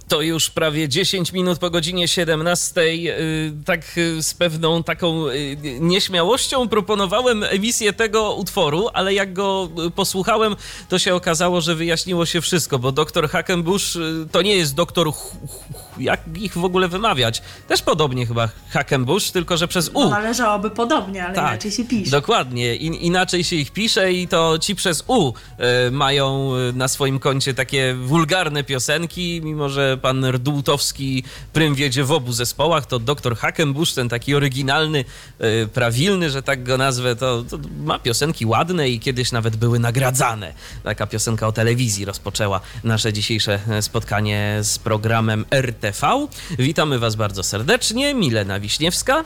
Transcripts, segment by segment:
To już prawie 10 minut po godzinie 17. Tak z pewną taką nieśmiałością proponowałem emisję tego utworu, ale jak go posłuchałem, to się okazało, że wyjaśniło się wszystko, bo doktor Hackenbush to nie jest doktor, jak ich w ogóle wymawiać? Też podobnie chyba Hackenbush, tylko że przez U. No, należałoby podobnie, ale tak, inaczej się pisze. Dokładnie, inaczej się ich pisze i to ci przez U mają na swoim koncie takie wulgarne piosenki, mimo że pan Rdłutowski prym wiedzie w obu zespołach, to doktor Hackenbush, ten taki oryginalny, prawilny, że tak go nazwę, to ma piosenki ładne i kiedyś nawet były nagradzane. Taka piosenka o telewizji rozpoczęła nasze dzisiejsze spotkanie z programem RTV. Witamy was bardzo serdecznie, Milena Wiśniewska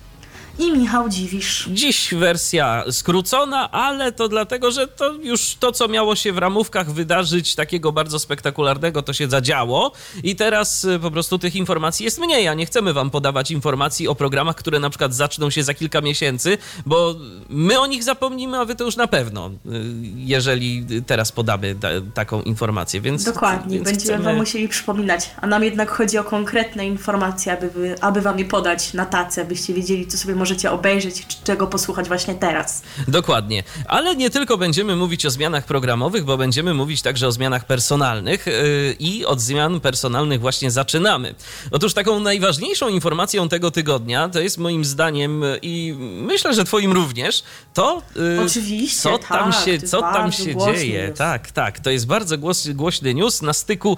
i Michał Dziwisz. Dziś wersja skrócona, ale to dlatego, że to już to, co miało się w ramówkach wydarzyć takiego bardzo spektakularnego, to się zadziało i teraz po prostu tych informacji jest mniej, a nie chcemy wam podawać informacji o programach, które na przykład zaczną się za kilka miesięcy, bo my o nich zapomnimy, a wy to już na pewno, jeżeli teraz podamy taką informację, więc... Dokładnie, będziemy wam musieli przypominać, a nam jednak chodzi o konkretne informacje, aby wam je podać na tacy, abyście wiedzieli, co sobie możecie obejrzeć, czego posłuchać właśnie teraz. Dokładnie. Ale nie tylko będziemy mówić o zmianach programowych, bo będziemy mówić także o zmianach personalnych i od zmian personalnych właśnie zaczynamy. Otóż taką najważniejszą informacją tego tygodnia, to jest moim zdaniem i myślę, że twoim również, to oczywiście, co tam się dzieje. News. Tak. To jest bardzo głośny news na styku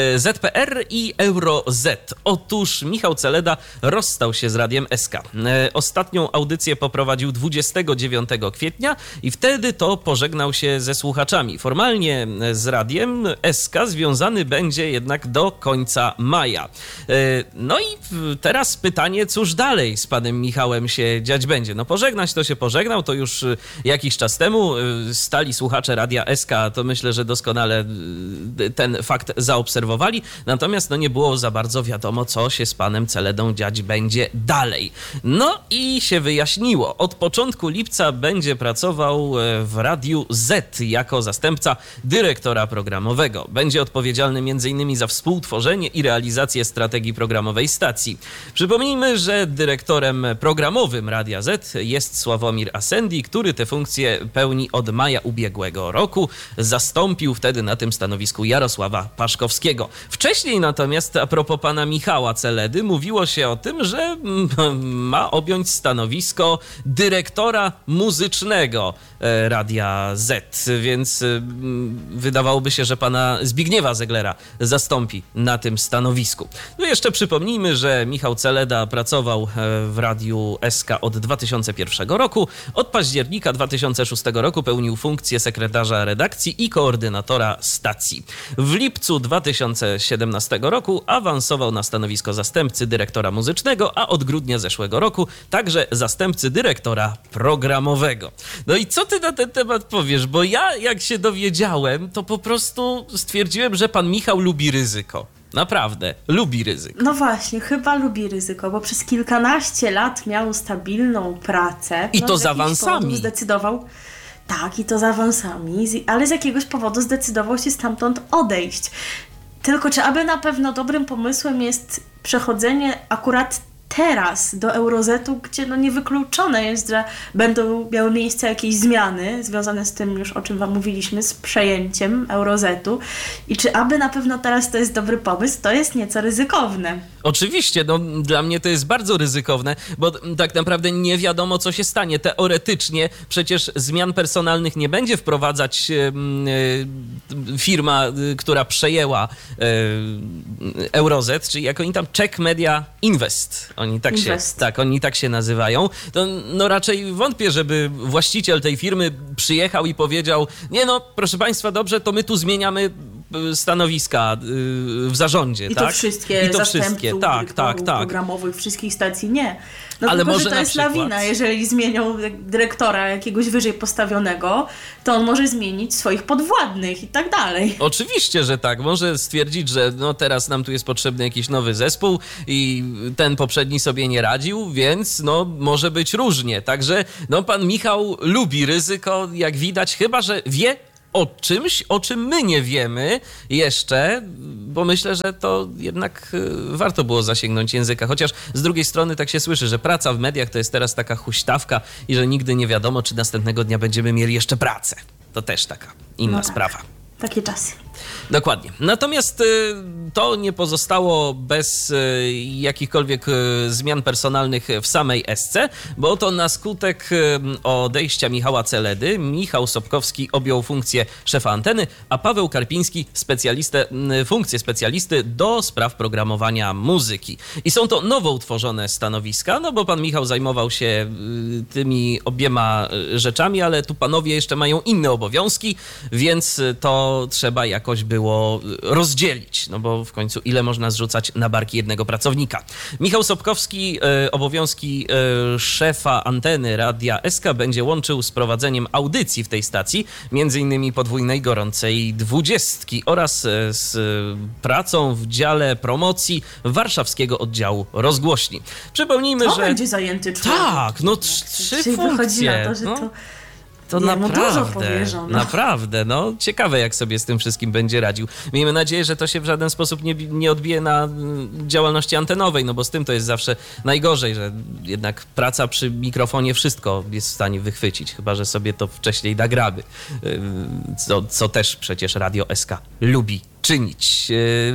ZPR i EuroZ. Otóż Michał Celeda rozstał się z Radiem SK. Ostatnią audycję poprowadził 29 kwietnia i wtedy to pożegnał się ze słuchaczami. Formalnie z Radiem SK związany będzie jednak do końca maja. No i teraz pytanie, cóż dalej z panem Michałem się dziać będzie? No pożegnać to się pożegnał, to już jakiś czas temu. Stali słuchacze Radia SK to myślę, że doskonale ten fakt zaobserwowali, natomiast no nie było za bardzo wiadomo, co się z panem Celedą dziać będzie dalej. No i się wyjaśniło. Od początku lipca będzie pracował w Radiu Z jako zastępca dyrektora programowego. Będzie odpowiedzialny m.in. za współtworzenie i realizację strategii programowej stacji. Przypomnijmy, że dyrektorem programowym Radia Z jest Sławomir Asendi, który tę funkcję pełni od maja ubiegłego roku. Zastąpił wtedy na tym stanowisku Jarosława Paszkowskiego. Wcześniej natomiast a propos pana Michała Celedy mówiło się o tym, że ma objąć stanowisko dyrektora muzycznego Radia Z, więc wydawałoby się, że pana Zbigniewa Zeglera zastąpi na tym stanowisku. No jeszcze przypomnijmy, że Michał Celeda pracował w Radiu SK od 2001 roku. Od października 2006 roku pełnił funkcję sekretarza redakcji i koordynatora stacji. W lipcu 2017 roku awansował na stanowisko zastępcy dyrektora muzycznego, a od grudnia zeszłego roku także zastępcy dyrektora programowego. No i co ty na ten temat powiesz? Bo ja, jak się dowiedziałem, to po prostu stwierdziłem, że pan Michał lubi ryzyko. Naprawdę, lubi ryzyko. No właśnie, chyba lubi ryzyko, bo przez kilkanaście lat miał stabilną pracę. I to z awansami. Zdecydował, tak, i to z awansami, ale z jakiegoś powodu zdecydował się stamtąd odejść. Tylko czy aby na pewno dobrym pomysłem jest przechodzenie akurat teraz do EuroZ-u, gdzie no niewykluczone jest, że będą miały miejsce jakieś zmiany związane z tym już, o czym wam mówiliśmy, z przejęciem EuroZ-u i czy aby na pewno teraz to jest dobry pomysł, to jest nieco ryzykowne. Oczywiście, no dla mnie to jest bardzo ryzykowne, bo tak naprawdę nie wiadomo, co się stanie. Teoretycznie przecież zmian personalnych nie będzie wprowadzać firma, która przejęła EuroZ, czyli jak oni tam Czech Media Invest. Oni tak się nazywają. To no raczej wątpię, żeby właściciel tej firmy przyjechał i powiedział: nie no, proszę państwa, dobrze, to my tu zmieniamy stanowiska w zarządzie. I tak? to wszystkie zastępców programowych wszystkich stacji nie. No ale tylko, może że to jest przykład lawina. Jeżeli zmienią dyrektora jakiegoś wyżej postawionego, to on może zmienić swoich podwładnych i tak dalej. Oczywiście, że tak. Może stwierdzić, że no teraz nam tu jest potrzebny jakiś nowy zespół i ten poprzedni sobie nie radził, więc no może być różnie. Także no pan Michał lubi ryzyko, jak widać, chyba że wie, o czymś, o czym my nie wiemy jeszcze, bo myślę, że to jednak warto było zasięgnąć języka. Chociaż z drugiej strony tak się słyszy, że praca w mediach to jest teraz taka huśtawka i że nigdy nie wiadomo, czy następnego dnia będziemy mieli jeszcze pracę. To też taka inna sprawa. Takie czasy. Dokładnie. Natomiast to nie pozostało bez jakichkolwiek zmian personalnych w samej Esce, bo to na skutek odejścia Michała Celedy Michał Sobkowski objął funkcję szefa anteny, a Paweł Karpiński funkcję specjalisty do spraw programowania muzyki. I są to nowo utworzone stanowiska, no bo pan Michał zajmował się tymi obiema rzeczami, ale tu panowie jeszcze mają inne obowiązki, więc to trzeba jakoś było rozdzielić, no bo w końcu ile można zrzucać na barki jednego pracownika. Michał Sobkowski obowiązki szefa anteny Radia SK będzie łączył z prowadzeniem audycji w tej stacji, między innymi podwójnej Gorącej 20 oraz z pracą w dziale promocji warszawskiego oddziału rozgłośni. Przypomnijmy, że... będzie zajęty człowiek. Tak, no trzy funkcje. Wychodzi na to, że to naprawdę, no ciekawe jak sobie z tym wszystkim będzie radził. Miejmy nadzieję, że to się w żaden sposób nie odbije na działalności antenowej, no bo z tym to jest zawsze najgorzej, że jednak praca przy mikrofonie wszystko jest w stanie wychwycić, chyba że sobie to wcześniej nagraby, co też przecież Radio SK lubi czynić.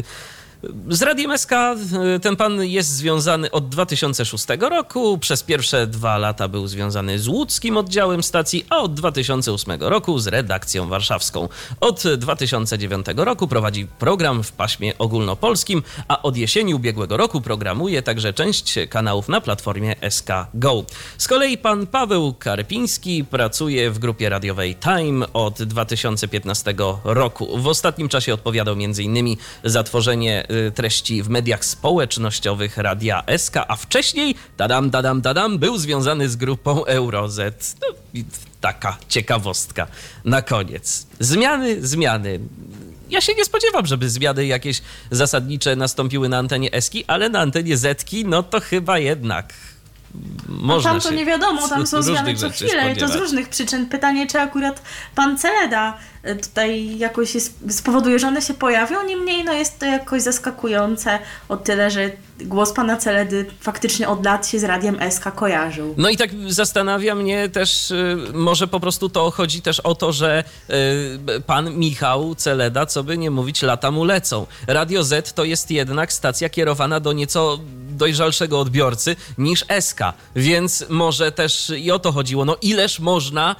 Z Radiem SK ten pan jest związany od 2006 roku. Przez pierwsze 2 lata był związany z łódzkim oddziałem stacji, a od 2008 roku z redakcją warszawską. Od 2009 roku prowadzi program w paśmie ogólnopolskim, a od jesieni ubiegłego roku programuje także część kanałów na platformie SK Go. Z kolei pan Paweł Karpiński pracuje w grupie radiowej Time od 2015 roku. W ostatnim czasie odpowiadał m.in. za tworzenie treści w mediach społecznościowych Radia SK, a wcześniej, był związany z grupą EuroZ. No, i taka ciekawostka na koniec. Zmiany. Ja się nie spodziewam, żeby zmiany jakieś zasadnicze nastąpiły na antenie Eski, ale na antenie Zetki, no to chyba jednak można tam to nie wiadomo, tam są zmiany co chwilę i to z różnych przyczyn. Pytanie, czy akurat pan Celeda tutaj jakoś spowoduje, że one się pojawią, niemniej no jest to jakoś zaskakujące o tyle, że głos pana Celedy faktycznie od lat się z Radiem SK kojarzył. No i tak zastanawia mnie też, może po prostu to chodzi też o to, że pan Michał Celeda, co by nie mówić, lata mu lecą. Radio Z to jest jednak stacja kierowana do nieco dojrzalszego odbiorcy niż SK, więc może też i o to chodziło. No ileż można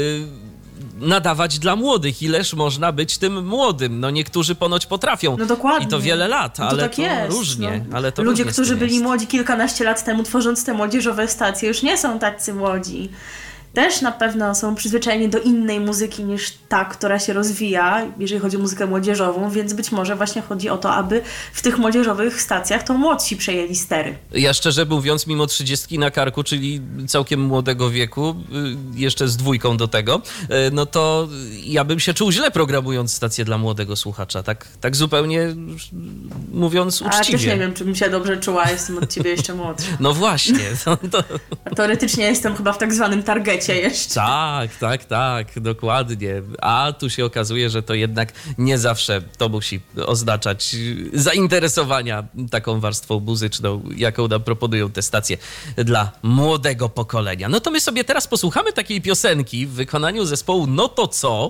nadawać dla młodych, ileż można być tym młodym. No niektórzy ponoć potrafią. No dokładnie. I to wiele lat, ale tak to jest. różnie. No. Ale to ludzie, różnie którzy byli jest. młodzi kilkanaście lat temu, tworząc te młodzieżowe stacje, już nie są tacy młodzi. Też na pewno są przyzwyczajeni do innej muzyki niż ta, która się rozwija, jeżeli chodzi o muzykę młodzieżową, więc być może właśnie chodzi o to, aby w tych młodzieżowych stacjach to młodsi przejęli stery. Ja szczerze mówiąc, mimo 30 na karku, czyli całkiem młodego wieku, jeszcze z 2 do tego, no to ja bym się czuł źle programując stację dla młodego słuchacza, tak zupełnie mówiąc uczciwie. A też nie wiem, czy bym się dobrze czuła, jestem od ciebie jeszcze młodszy. No właśnie. Teoretycznie jestem chyba w tak zwanym targecie jeszcze. Tak, dokładnie. A tu się okazuje, że to jednak nie zawsze to musi oznaczać zainteresowania taką warstwą muzyczną, jaką nam proponują te stacje dla młodego pokolenia. No to my sobie teraz posłuchamy takiej piosenki w wykonaniu zespołu No to co?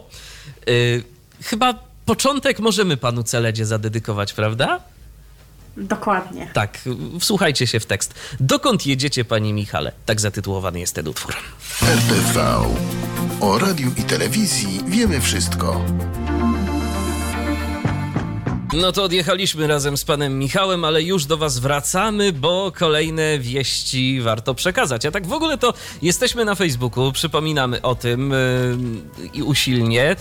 Chyba początek możemy panu Celedzie zadedykować, prawda? Dokładnie. Tak, wsłuchajcie się w tekst. Dokąd jedziecie, panie Michale? Tak zatytułowany jest ten utwór. RTV. O radiu i telewizji wiemy wszystko. No to odjechaliśmy razem z panem Michałem, ale już do was wracamy, bo kolejne wieści warto przekazać. A tak w ogóle to jesteśmy na Facebooku, przypominamy o tym i usilnie.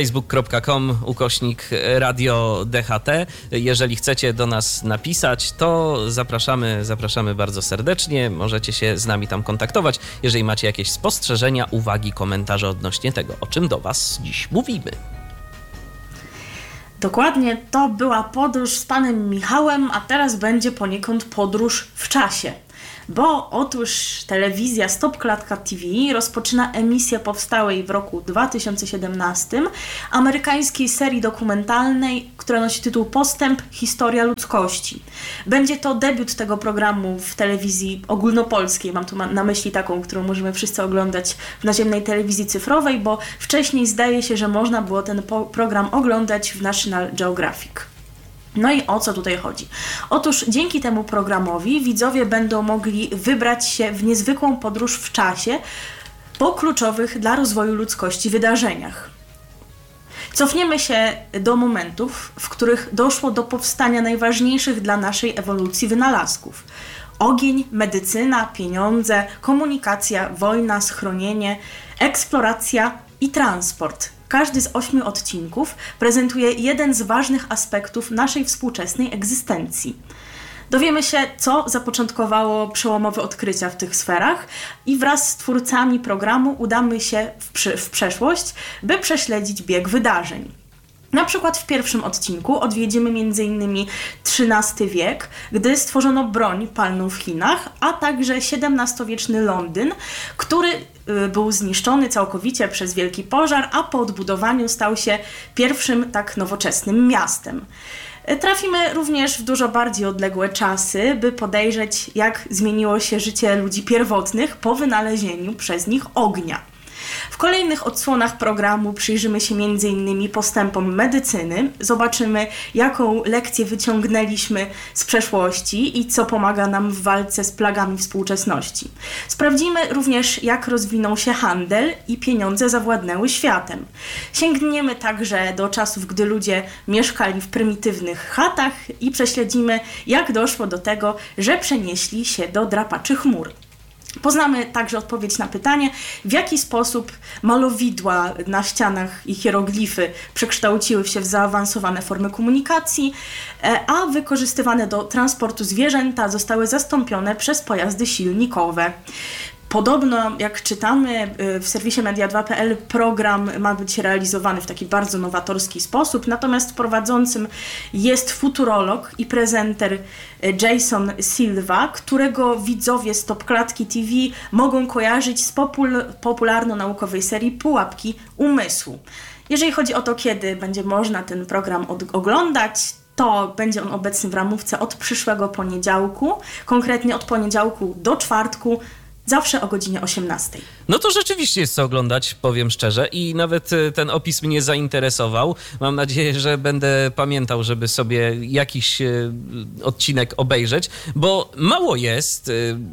facebook.com/Radio DHT. Jeżeli chcecie do nas napisać, to zapraszamy bardzo serdecznie. Możecie się z nami tam kontaktować, jeżeli macie jakieś spostrzeżenia, uwagi, komentarze odnośnie tego, o czym do was dziś mówimy. Dokładnie, to była podróż z panem Michałem, a teraz będzie poniekąd podróż w czasie. Bo otóż telewizja Stopklatka TV rozpoczyna emisję powstałej w roku 2017 amerykańskiej serii dokumentalnej, która nosi tytuł Postęp – Historia ludzkości. Będzie to debiut tego programu w telewizji ogólnopolskiej, mam tu na myśli taką, którą możemy wszyscy oglądać w naziemnej telewizji cyfrowej, bo wcześniej zdaje się, że można było ten program oglądać w National Geographic. No i o co tutaj chodzi? Otóż dzięki temu programowi widzowie będą mogli wybrać się w niezwykłą podróż w czasie po kluczowych dla rozwoju ludzkości wydarzeniach. Cofniemy się do momentów, w których doszło do powstania najważniejszych dla naszej ewolucji wynalazków. Ogień, medycyna, pieniądze, komunikacja, wojna, schronienie, eksploracja i transport. Każdy z 8 odcinków prezentuje jeden z ważnych aspektów naszej współczesnej egzystencji. Dowiemy się, co zapoczątkowało przełomowe odkrycia w tych sferach i wraz z twórcami programu udamy się w przeszłość, by prześledzić bieg wydarzeń. Na przykład w pierwszym odcinku odwiedzimy m.in. XIII wiek, gdy stworzono broń palną w Chinach, a także XVII-wieczny Londyn, który był zniszczony całkowicie przez wielki pożar, a po odbudowaniu stał się pierwszym tak nowoczesnym miastem. Trafimy również w dużo bardziej odległe czasy, by podejrzeć, jak zmieniło się życie ludzi pierwotnych po wynalezieniu przez nich ognia. W kolejnych odsłonach programu przyjrzymy się m.in. postępom medycyny, zobaczymy, jaką lekcję wyciągnęliśmy z przeszłości i co pomaga nam w walce z plagami współczesności. Sprawdzimy również, jak rozwinął się handel i pieniądze zawładnęły światem. Sięgniemy także do czasów, gdy ludzie mieszkali w prymitywnych chatach i prześledzimy, jak doszło do tego, że przenieśli się do drapaczy chmur. Poznamy także odpowiedź na pytanie, w jaki sposób malowidła na ścianach i hieroglify przekształciły się w zaawansowane formy komunikacji, a wykorzystywane do transportu zwierzęta zostały zastąpione przez pojazdy silnikowe. Podobno, jak czytamy w serwisie media2.pl, program ma być realizowany w taki bardzo nowatorski sposób, natomiast prowadzącym jest futurolog i prezenter Jason Silva, którego widzowie Stopklatki TV mogą kojarzyć z popularno-naukowej serii Pułapki umysłu. Jeżeli chodzi o to, kiedy będzie można ten program oglądać, to będzie on obecny w ramówce od przyszłego poniedziałku, konkretnie od poniedziałku do czwartku, zawsze o godzinie 18. No to rzeczywiście jest co oglądać, powiem szczerze, i nawet ten opis mnie zainteresował. Mam nadzieję, że będę pamiętał, żeby sobie jakiś odcinek obejrzeć, bo mało jest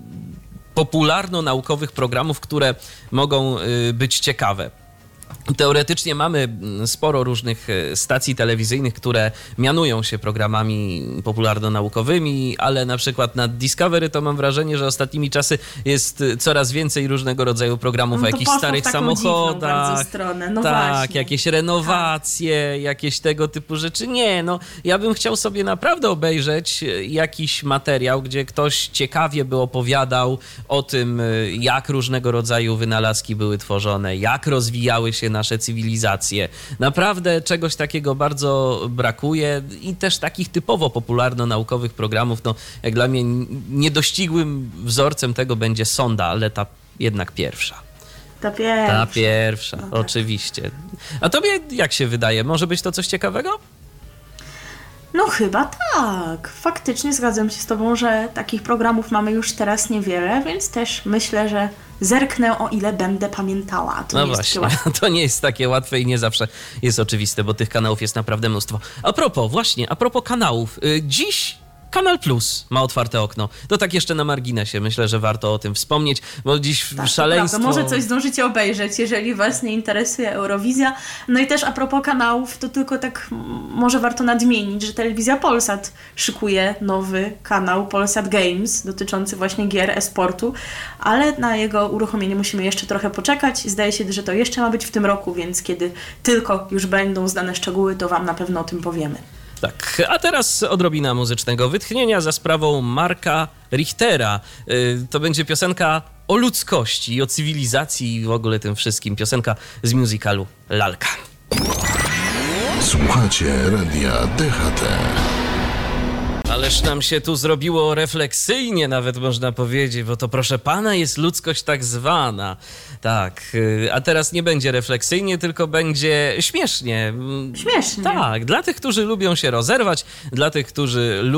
popularno-naukowych programów, które mogą być ciekawe. Teoretycznie mamy sporo różnych stacji telewizyjnych, które mianują się programami popularno-naukowymi, ale na przykład na Discovery to mam wrażenie, że ostatnimi czasy jest coraz więcej różnego rodzaju programów o jakichś starych samochodach. No tak, właśnie. jakieś renowacje, jakieś tego typu rzeczy. Nie, no ja bym chciał sobie naprawdę obejrzeć jakiś materiał, gdzie ktoś ciekawie by opowiadał o tym, jak różnego rodzaju wynalazki były tworzone, jak rozwijały się nasze cywilizacje. Naprawdę czegoś takiego bardzo brakuje i też takich typowo popularno-naukowych programów, no jak dla mnie niedościgłym wzorcem tego będzie Sonda, ale ta jednak pierwsza. Ta pierwsza, no tak. Oczywiście. A tobie jak się wydaje? Może być to coś ciekawego? No chyba tak. Faktycznie zgadzam się z tobą, że takich programów mamy już teraz niewiele, więc też myślę, że zerknę, o ile będę pamiętała. To no właśnie, to nie jest takie łatwe i nie zawsze jest oczywiste, bo tych kanałów jest naprawdę mnóstwo. A propos kanałów. Dziś Kanal Plus ma otwarte okno. To tak jeszcze na marginesie. Myślę, że warto o tym wspomnieć, bo dziś tak, szaleństwo... Może coś zdążycie obejrzeć, jeżeli was nie interesuje Eurowizja. No i też a propos kanałów, to tylko tak może warto nadmienić, że Telewizja Polsat szykuje nowy kanał Polsat Games dotyczący właśnie gier e-sportu, ale na jego uruchomienie musimy jeszcze trochę poczekać. Zdaje się, że to jeszcze ma być w tym roku, więc kiedy tylko już będą znane szczegóły, to wam na pewno o tym powiemy. Tak, a teraz odrobina muzycznego wytchnienia za sprawą Marka Richtera. To będzie piosenka o ludzkości i o cywilizacji i w ogóle tym wszystkim. Piosenka z musicalu Lalka. Słuchacie Radia DHT. Ależ nam się tu zrobiło refleksyjnie, nawet można powiedzieć, bo to proszę pana jest ludzkość tak zwana. Tak, a teraz nie będzie refleksyjnie, tylko będzie śmiesznie. Śmiesznie. Tak, dla tych, którzy lubią się rozerwać, dla tych, którzy